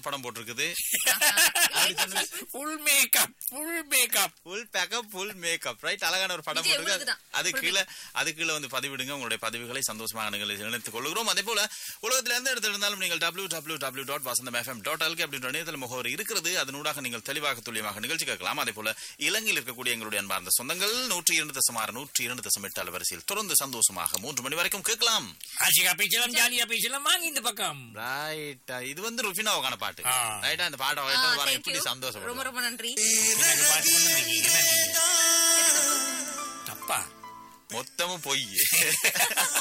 படம் போட்டிருக்குது. Full backup full makeup right. அழகான ஒரு படம் போட்டிருக்கு. அது கீழே வந்து பதிவிடுங்க. உங்களுடைய பதிவுகளை சந்தோஷமாக இணைத்துக் கொள்கிறோம். அதே போல உலகத்தில் எந்த இடத்துல இருந்தாலும் நீங்கள் www.vasantham.fm.lk அப்படின்ற இணையதள முகவரி இருக்கிறது. அதனூடாக நீங்கள் தெளிவாக துல்லியமாக நிகழ்ச்சி கேட்கலாம். அதே போல இலங்கையில் இருக்கக்கூடிய எங்களுடைய அன்பார்ந்த சொந்தங்கள் 102.6 102.8 அலைவரிசையில் தொடர்ந்து சந்தோஷமாக 3 மணி வரைக்கும் கேட்கலாம். ஜாலியா பேசலாம் வாங்க இந்த பக்கம். ரைட். இது வந்து ருஃபினாவுக்கான பாட்டு. ரைட்டா இந்த பாட்டை எப்படி சந்தோஷம். ரொம்ப ரொம்ப நன்றி. தப்பா மொத்தமும் பொய்.